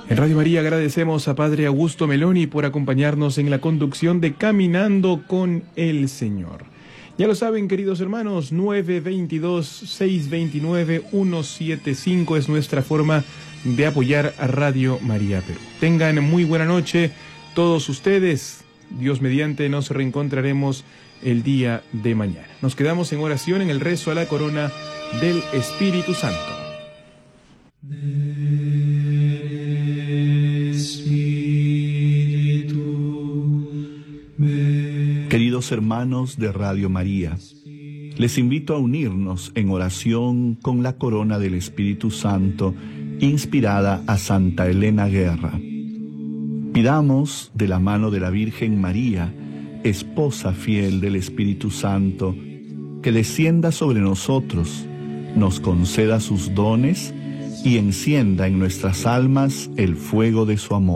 En Radio María agradecemos a Padre Augusto Meloni por acompañarnos en la conducción de Caminando con el Señor. Ya lo saben, queridos hermanos, 922-629-175 es nuestra forma de apoyar a Radio María Perú. Tengan muy buena noche todos ustedes. Dios mediante nos reencontraremos el día de mañana. Nos quedamos en oración en el rezo a la corona del Espíritu Santo. Queridos hermanos de Radio María, les invito a unirnos en oración con la corona del Espíritu Santo inspirada a Santa Elena Guerra. Pidamos de la mano de la Virgen María, esposa fiel del Espíritu Santo, que descienda sobre nosotros, nos conceda sus dones y encienda en nuestras almas el fuego de su amor.